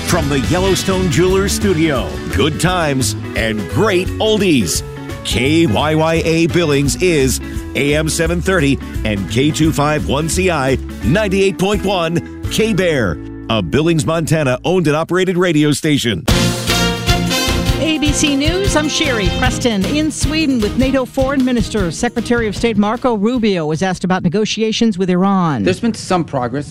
From the Yellowstone Jewelers Studio, good times and great oldies. KYYA Billings is AM 730 and K251CI 98.1 K-Bear, a Billings, Montana owned and operated radio station. ABC News, I'm Sherry Preston. In Sweden with NATO Foreign Minister, Secretary of State Marco Rubio was asked about negotiations with Iran. There's been some progress.